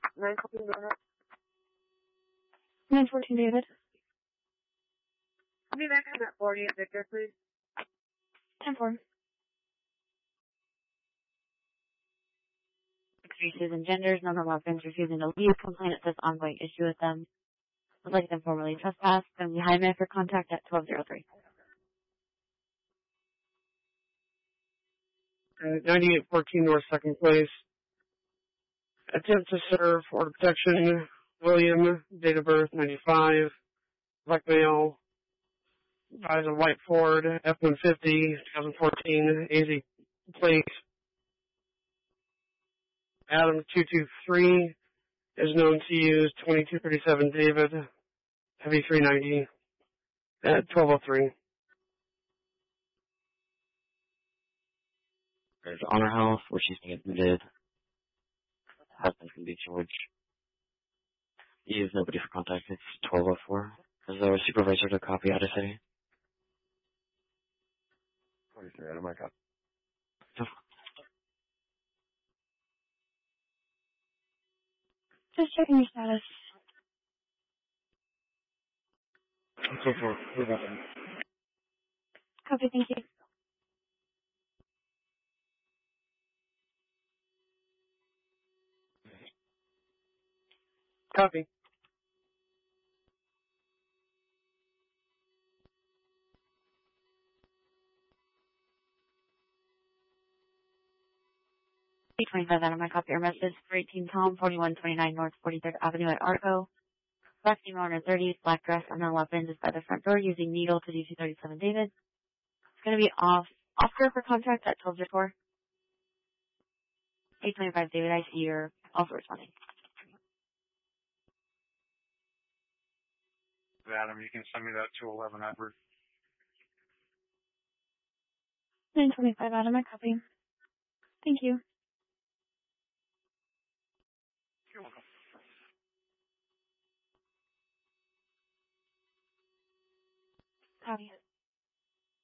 9 copy minute. 914 David. I'll be back on that 40 at Victor, please. 10-4. Susan Genders, number of weapons, refusing to leave. Complainant says ongoing issue with them. Would like them formally trespassed. Going to be Jaime for contact at 1203. 9814 North 2nd Place. Attempt to serve order protection. William, date of birth 95. Black male. Drives a white Ford F-150 2014 AZ plate. Adam 223 is known to use 2237 David, heavy 390 at 1203. There's Honor Health, where she's being admitted. Husband can be George. He is nobody for contact. It's 1204. Is there a supervisor to copy out of city? 23 out of my copy. Just checking your status. So for Copy, thank you. Copy. P25 out of my copy or message for 18 Tom, 4129 North 43rd Avenue at Arco. Black female under 30s, black dress, unknown weapons is by the front door using needle to D237 David. It's going to be Oscar for contact at 1204. 825 David, I see you're also responding. Adam, you can send me that 211 Edward. 925 out of my copy. Thank you. You're welcome. Copy.